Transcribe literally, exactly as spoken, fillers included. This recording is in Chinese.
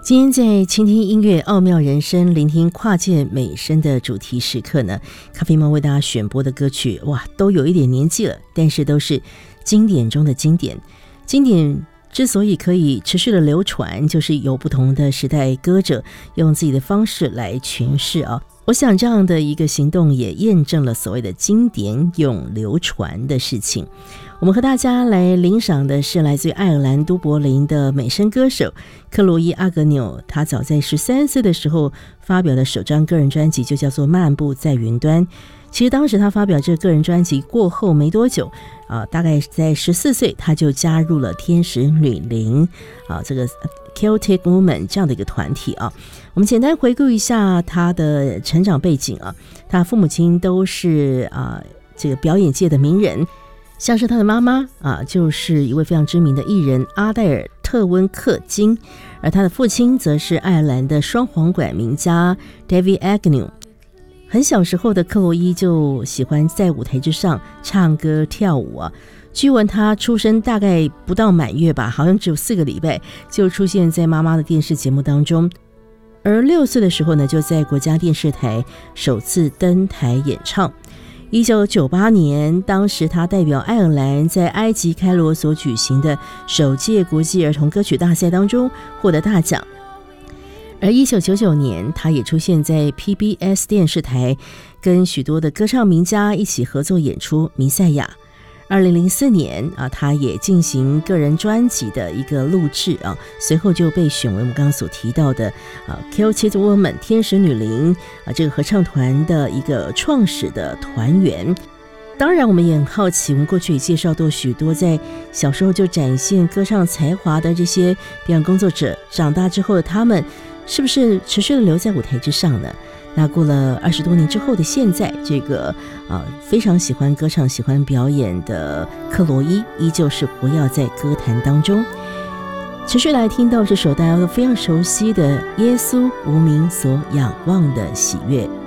今天在倾听音乐奥妙人生，聆听跨界美声的主题时刻呢，咖啡猫为大家选播的歌曲，哇，都有一点年纪了，但是都是经典中的经典。经典之所以可以持续的流传，就是有不同的时代歌者用自己的方式来诠释啊。我想这样的一个行动也验证了所谓的经典永流传的事情。我们和大家来领赏的是来自于爱尔兰都柏林的美声歌手克洛伊·阿格纽，他早在十三岁的时候发表的首张个人专辑就叫做《漫步在云端》。其实当时他发表这个个人专辑过后没多久啊，大概在十四岁他就加入了天使女伶啊，这个 Celtic Woman 这样的一个团体啊。我们简单回顾一下他的成长背景啊，他父母亲都是啊这个表演界的名人，像是他的妈妈啊，就是一位非常知名的艺人阿黛尔·特温克金，而他的父亲则是爱尔兰的双簧管名家 David Agnew。很小时候的克洛伊就喜欢在舞台之上唱歌跳舞啊。据闻他出生大概不到满月吧，好像只有四个礼拜就出现在妈妈的电视节目当中。而六岁的时候呢，就在国家电视台首次登台演唱。一九九八年，当时他代表爱尔兰在埃及开罗所举行的首届国际儿童歌曲大赛当中获得大奖。而一九九九年，他也出现在 P B S 电视台，跟许多的歌唱名家一起合作演出《弥赛亚》。二零零四年啊，他也进行个人专辑的一个录制啊，随后就被选为我们刚刚所提到的啊 Celtic Woman 天使女伶啊这个合唱团的一个创始的团员。当然我们也很好奇，我们过去也介绍过许多在小时候就展现歌唱才华的这些表演工作者，长大之后的他们是不是持续的留在舞台之上呢？那过了二十多年之后的现在，这个呃非常喜欢歌唱、喜欢表演的克洛伊，依旧是活跃在歌坛当中。持续来听到这首大家都非常熟悉的《耶稣无名所仰望的喜悦》。